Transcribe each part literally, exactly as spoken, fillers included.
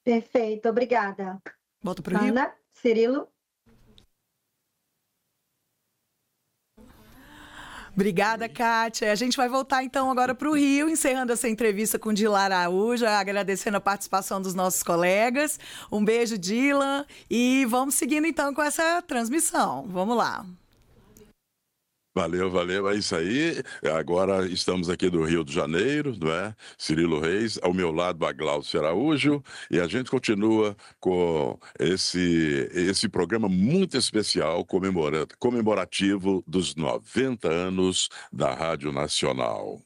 Perfeito, obrigada. Volta para o Rio. Ana, Cirilo. Obrigada, Kátia. A gente vai voltar então agora para o Rio, encerrando essa entrevista com Dilan Araújo, agradecendo a participação dos nossos colegas. Um beijo, Dilan, e vamos seguindo então com essa transmissão. Vamos lá. Valeu, valeu, é isso aí. Agora estamos aqui do Rio de Janeiro, não é? Cirilo Reis, ao meu lado a Glaucia Araújo, e a gente continua com esse, esse programa muito especial comemora, comemorativo dos noventa anos da Rádio Nacional.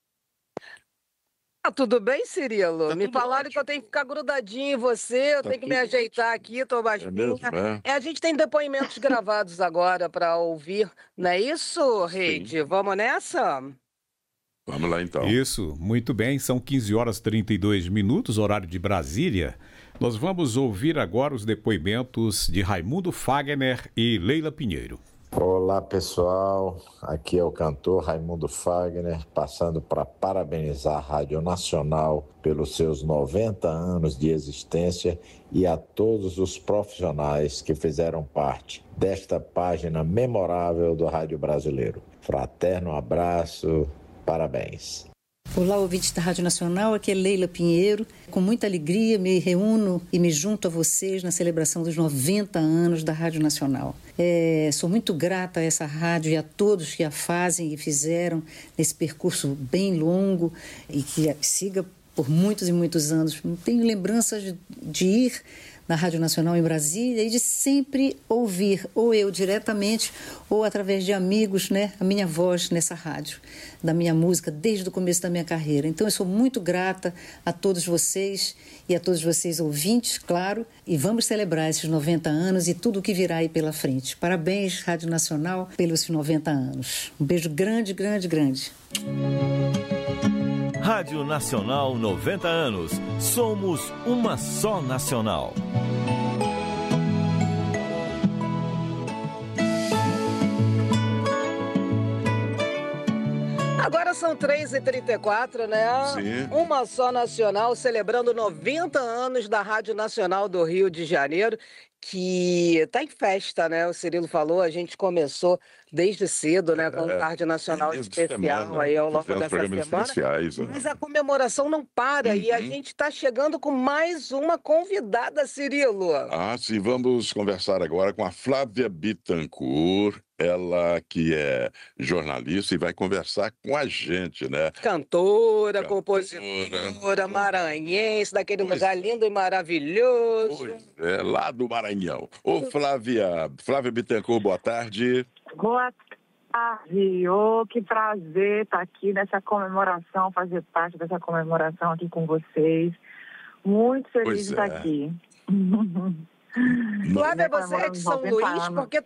Ah, tudo bem, Cirilo? Tá me tudo falaram ótimo. que eu tenho que ficar grudadinho em você, eu Tá tenho que me tudo ajeitar aqui, tô É mesmo? baixinha. É. É, a gente tem depoimentos gravados agora para ouvir, não é isso, Sim. Reide? Vamos nessa? Vamos lá então. Isso, muito bem, são quinze horas e trinta e dois minutos, horário de Brasília. Nós vamos ouvir agora os depoimentos de Raimundo Fagner e Leila Pinheiro. Olá pessoal, aqui é o cantor Raimundo Fagner, passando para parabenizar a Rádio Nacional pelos seus noventa anos de existência e a todos os profissionais que fizeram parte desta página memorável do rádio brasileiro. Fraterno abraço, parabéns. Olá, ouvintes da Rádio Nacional, aqui é Leila Pinheiro. Com muita alegria me reúno e me junto a vocês na celebração dos noventa anos da Rádio Nacional. É, sou muito grata a essa rádio e a todos que a fazem e fizeram nesse percurso bem longo e que siga por muitos e muitos anos. Tenho lembranças de, de ir na Rádio Nacional em Brasília e de sempre ouvir, ou eu diretamente, ou através de amigos, né, a minha voz nessa rádio, da minha música, desde o começo da minha carreira. Então, eu sou muito grata a todos vocês e a todos vocês ouvintes, claro, e vamos celebrar esses noventa anos e tudo o que virá aí pela frente. Parabéns, Rádio Nacional, pelos noventa anos. Um beijo grande, grande, grande. Rádio Nacional noventa anos. Somos uma só nacional. Agora são três e trinta e quatro, né? Sim. Uma só nacional, celebrando noventa anos da Rádio Nacional do Rio de Janeiro, que tá em festa, né? O Cirilo falou, a gente começou desde cedo, né? Com um É, Tarde Nacional é, especial semana, aí ao longo tivemos dessa programas semana. especiais, né? Mas a comemoração não para e a Uhum. gente está chegando com mais uma convidada, Cirilo. Ah, sim, vamos conversar agora com a Flávia Bittencourt, ela que é jornalista e vai conversar com a gente, né? Cantora, Cantora. compositora, maranhense, daquele Pois- lugar lindo e maravilhoso. Pois é, lá do Maranhão. Ô, Flávia, Flávia Bittencourt, boa tarde. Boa tarde, ô, que prazer estar aqui nessa comemoração, fazer parte dessa comemoração aqui com vocês. Muito feliz Pois de estar é. aqui. Flávia, você é de São noventa Luís, anos. porque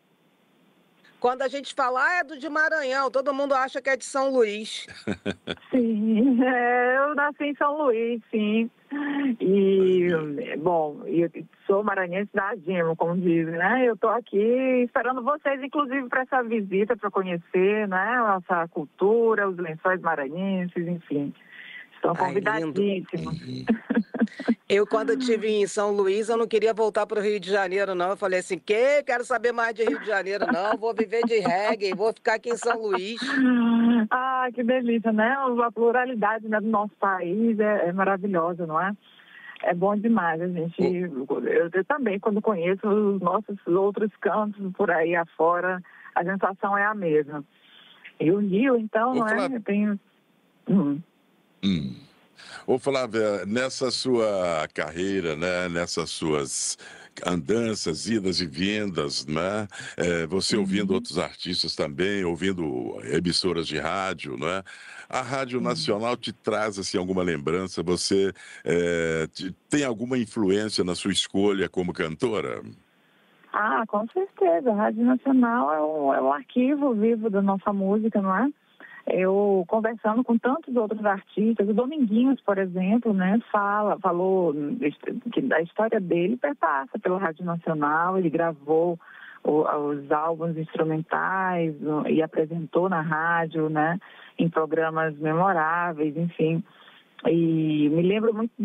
quando a gente fala, ah, é do de Maranhão, todo mundo acha que é de São Luís. Sim, é, eu nasci em São Luís, sim. E, bom, eu sou maranhense da Gimo, como dizem, né? Eu estou aqui esperando vocês, inclusive, para essa visita, para conhecer, né? A nossa cultura, os lençóis maranhenses, enfim. Estão Ai, lindo. convidadíssimos. Eu, quando estive em São Luís, eu não queria voltar para o Rio de Janeiro, não. Eu falei assim, que? Quero saber mais de Rio de Janeiro, não. Vou viver de reggae, vou ficar aqui em São Luís. Ah, que delícia, né? A pluralidade, né, do nosso país é, é maravilhosa, não é? É bom demais, a gente... Eu, eu também, quando conheço os nossos outros cantos por aí afora, a sensação é a mesma. E o Rio, então, Ô, não é? Flávia. Eu tenho... Hum. Hum. Ô, Flávia, nessa sua carreira, né, nessas suas andanças, idas e vindas, né, é, você ouvindo outros artistas também, ouvindo emissoras de rádio, né, a Rádio Nacional te traz, assim, alguma lembrança? Você é, te- tem alguma influência na sua escolha como cantora? Ah, com certeza. A Rádio Nacional é o, é o arquivo vivo da nossa música, não é? Eu, conversando com tantos outros artistas, o Dominguinhos, por exemplo, né, fala, falou que a história dele perpassa pela Rádio Nacional, ele gravou o- os álbuns instrumentais o- e apresentou na rádio, né, em programas memoráveis, enfim. E me lembro muito